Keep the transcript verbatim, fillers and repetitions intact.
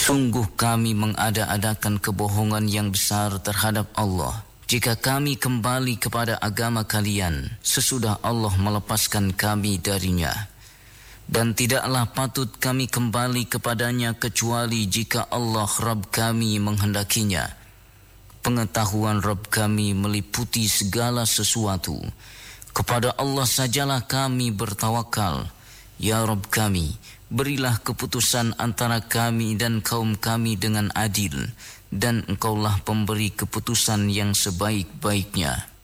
Sungguh kami mengada-adakan kebohongan yang besar terhadap Allah jika kami kembali kepada agama kalian sesudah Allah melepaskan kami darinya. Dan tidaklah patut kami kembali kepadanya kecuali jika Allah Rabb kami menghendakinya. Pengetahuan Rabb kami meliputi segala sesuatu. Kepada Allah sajalah kami bertawakal. Ya Rabb kami, berilah keputusan antara kami dan kaum kami dengan adil, dan Engkaulah pemberi keputusan yang sebaik-baiknya.